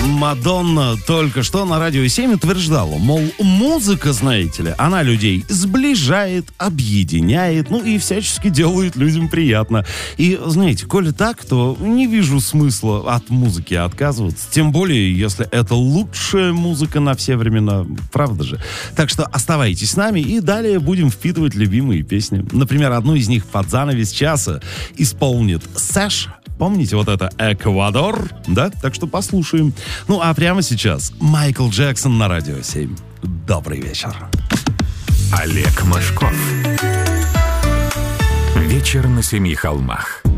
Мадонна только что на Радио 7 утверждала, мол, музыка, знаете ли, она людей сближает, объединяет, ну и всячески делает людям приятно. И, знаете, коли так, то не вижу смысла от музыки отказываться. Тем более, если это лучшая музыка на все времена, правда же? Так что оставайтесь с нами и далее будем впитывать любимые песни. Например, одну из них под занавес часа исполнит Сэш. Помните вот это «Эквадор», да? Так что послушаем. Ну, а прямо сейчас Майкл Джексон на Радио 7. Добрый вечер. Олег Мошков. Вечер на семи холмах.